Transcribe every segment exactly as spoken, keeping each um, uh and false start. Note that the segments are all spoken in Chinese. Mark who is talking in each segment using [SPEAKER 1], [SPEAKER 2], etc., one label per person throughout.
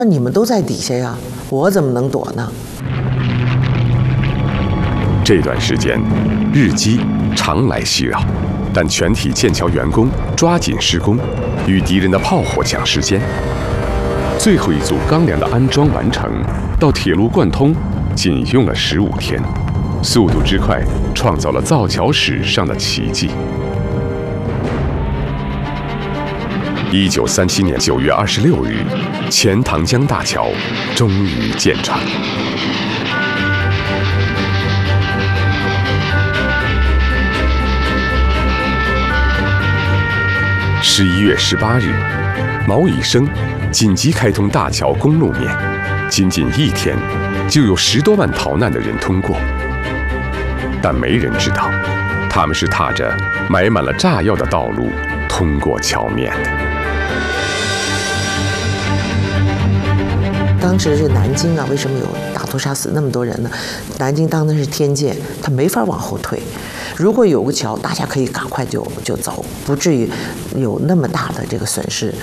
[SPEAKER 1] 那你们都在底下呀，我怎么能躲呢？
[SPEAKER 2] 这段时间，日机常来袭扰，但全体建桥员工抓紧施工，与敌人的炮火抢时间。最后一组钢梁的安装完成，到铁路贯通仅用了十五天，速度之快，创造了造桥史上的奇迹。一九三七年九月二十六日，钱塘江大桥终于建成。十一月十八日，毛以升紧急开通大桥公路面，仅仅一天，就有十多万逃难的人通过。但没人知道，他们是踏着埋满了炸药的道路通过桥面的。
[SPEAKER 1] 当时这南京啊，为什么有大屠杀死那么多人呢？南京当的是天堑，它没法往后退。如果有个桥，大家可以赶快就就走，不至于有那么大的这个损失。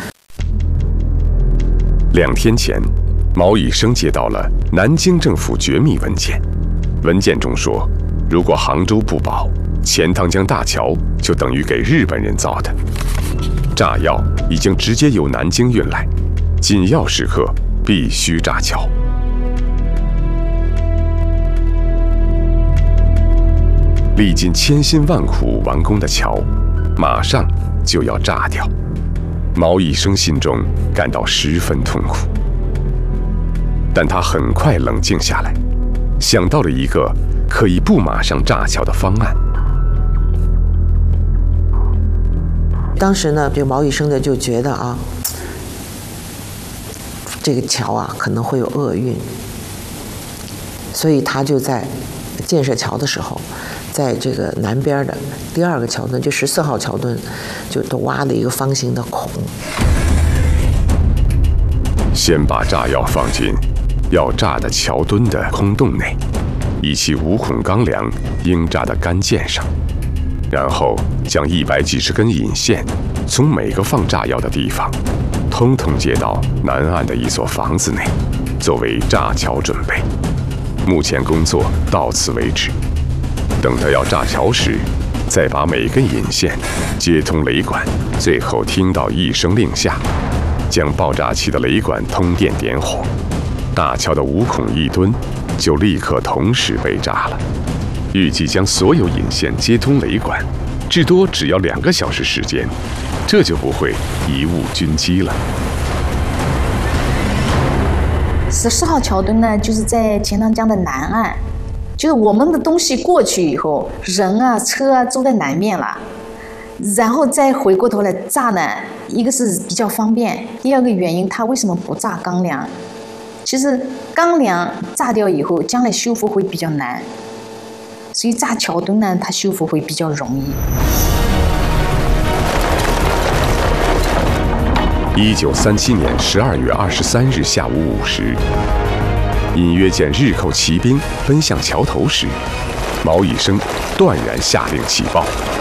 [SPEAKER 2] 两天前，毛以升接到了南京政府绝密文件，文件中说，如果杭州不保，钱塘江大桥就等于给日本人造的。炸药已经直接由南京运来，紧要时刻必须炸桥。历尽千辛万苦完工的桥，马上就要炸掉。毛以升心中感到十分痛苦，但他很快冷静下来，想到了一个可以不马上炸桥的方案。
[SPEAKER 1] 当时呢，这个毛以升的就觉得啊，这个桥啊可能会有厄运，所以他就在建设桥的时候，在这个南边的第二个桥墩，就十四号桥墩，就都挖了一个方形的孔。
[SPEAKER 2] 先把炸药放进要炸的桥墩的空洞内，以及无孔钢梁应炸的杆件上，然后将一百几十根引线从每个放炸药的地方，通通接到南岸的一所房子内，作为炸桥准备。目前工作到此为止。等到要炸桥时，再把每根引线接通雷管，最后听到一声令下，将爆炸器的雷管通电点火，大桥的五孔一墩就立刻同时被炸了。预计将所有引线接通雷管，至多只要两个小时时间，这就不会贻误军机了。
[SPEAKER 3] 十四号桥墩呢，就是在钱塘江的南岸。就是我们的东西过去以后，人啊、车啊都在南面了，然后再回过头来炸呢，一个是比较方便，第二个原因，它为什么不炸钢梁？其实钢梁炸掉以后，将来修复会比较难，所以炸桥墩呢，它修复会比较容易。
[SPEAKER 2] 一九三七年十二月二十三日下午五时。隐约见日寇骑兵奔向桥头时，毛以升断然下令起爆，